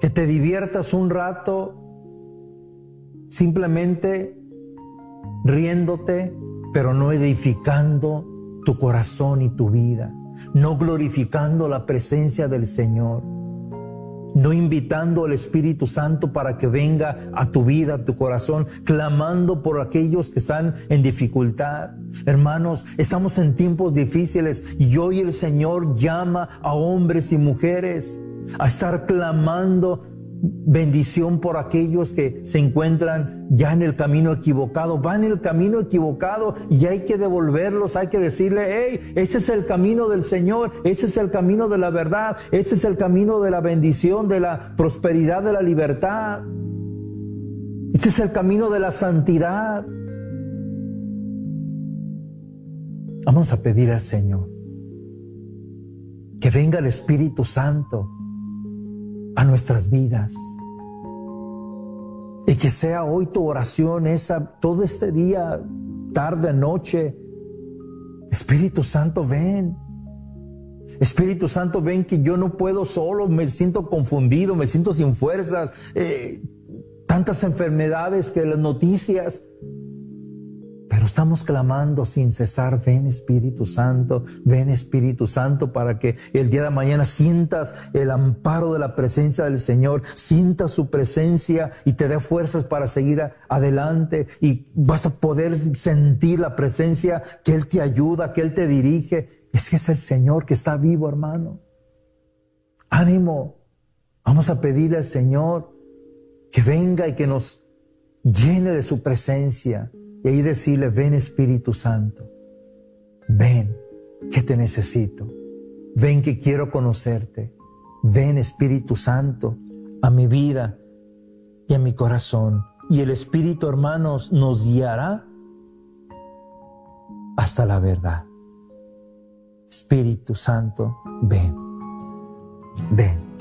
que te diviertas un rato simplemente riéndote, pero no edificando tu corazón y tu vida, no glorificando la presencia del Señor, no invitando al Espíritu Santo para que venga a tu vida, a tu corazón, clamando por aquellos que están en dificultad. Hermanos, estamos en tiempos difíciles y hoy el Señor llama a hombres y mujeres a estar clamando bendición por aquellos que se encuentran ya en el camino equivocado, van en el camino equivocado y hay que devolverlos, hay que decirle: hey, ese es el camino del Señor, ese es el camino de la verdad, ese es el camino de la bendición, de la prosperidad, de la libertad, este es el camino de la santidad. Vamos a pedir al Señor que venga el Espíritu Santo a nuestras vidas y que sea hoy tu oración esa, todo este día, tarde, noche: Espíritu Santo, ven. Espíritu Santo, ven, que yo no puedo solo, me siento confundido, me siento sin fuerzas, tantas enfermedades que las noticias, pero estamos clamando sin cesar: ven Espíritu Santo, ven Espíritu Santo, para que el día de mañana sientas el amparo de la presencia del Señor, sientas su presencia y te dé fuerzas para seguir adelante, y vas a poder sentir la presencia, que Él te ayuda, que Él te dirige. Es que es el Señor que está vivo, hermano. Ánimo, vamos a pedirle al Señor que venga y que nos llene de su presencia. Y ahí decirle: ven Espíritu Santo, ven que te necesito, ven que quiero conocerte, ven Espíritu Santo a mi vida y a mi corazón. Y el Espíritu, hermanos, nos guiará hasta la verdad. Espíritu Santo, ven, ven.